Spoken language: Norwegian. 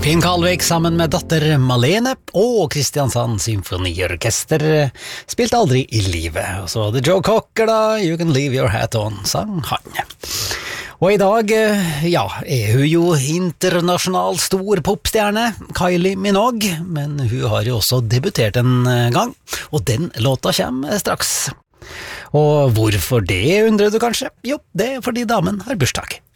Finn Kalvik sammen med datter Malene og Kristiansand Symfoniorkester spilte aldri i livet. Og så var det Joe Cocker da, You Can Leave Your Hat On, sang han. Og i dag, er hun jo internasjonal stor popstjerne, Kylie Minogue, men hun har jo også debutert en gang, og den låta kommer straks. Og hvorfor det, undrer du kanskje? Jo, det er fordi damen har bursdag.